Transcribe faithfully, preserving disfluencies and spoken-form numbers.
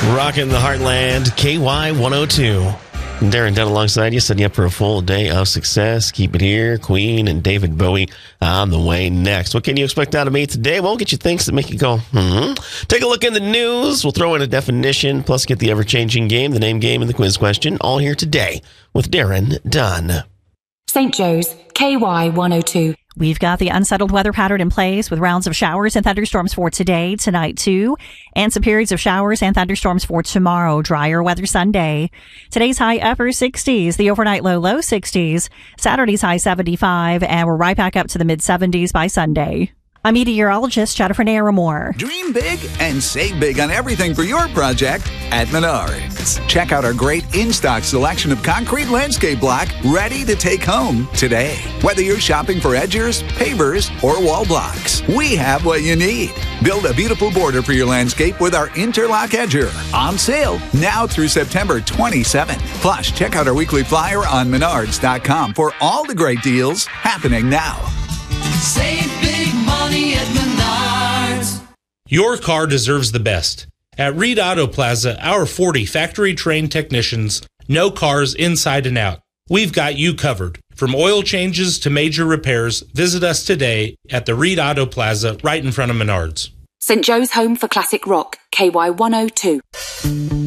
Rocking the Heartland, K Y one oh two. Darren Dunn alongside you, setting you up for a full day of success. Keep it here. Queen and David Bowie on the way next. What can you expect out of me today? Well, we'll get you things that make you go, hmm. Take a look in the news. We'll throw in a definition, plus get the ever-changing game, the name game, and the quiz question. All here today with Darren Dunn. Saint Joe's, K Y one oh two. We've got the unsettled weather pattern in place with rounds of showers and thunderstorms for today, tonight too, and some periods of showers and thunderstorms for tomorrow. Drier weather Sunday. Today's high upper sixties, the overnight low low sixties, Saturday's high seventy-five, and we're right back up to the mid seventies by Sunday. I'm meteorologist Jennifer Naramore. Dream big and save big on everything for your project at Menards. Check out our great in-stock selection of concrete landscape block ready to take home today. Whether you're shopping for edgers, pavers, or wall blocks, we have what you need. Build a beautiful border for your landscape with our Interlock Edger. On sale now through September twenty-seventh. Plus, check out our weekly flyer on menards dot com for all the great deals happening now. Save big money at Menards. Your car deserves the best. At Reed Auto Plaza, our forty factory-trained technicians know cars inside and out. We've got you covered. From oil changes to major repairs, visit us today at the Reed Auto Plaza right in front of Menards. Saint Joe's Home for Classic Rock, K Y one oh two.